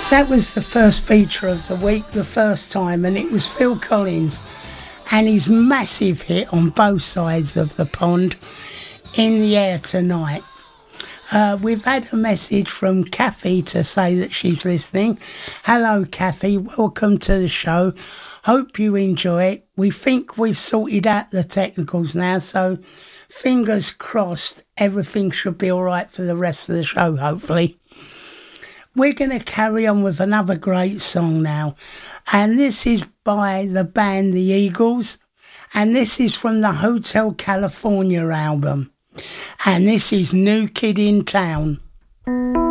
That was the first feature of the week, the first time, and it was Phil Collins and his massive hit on both sides of the pond, In the Air Tonight. We've had a message from Kathy to say that she's listening. Hello, Kathy. Welcome to the show. Hope you enjoy it. We think we've sorted out the technicals now, so fingers crossed everything should be all right for the rest of the show, hopefully. We're going to carry on with another great song now, and this is by the band The Eagles, and this is from the Hotel California album, and this is New Kid in Town.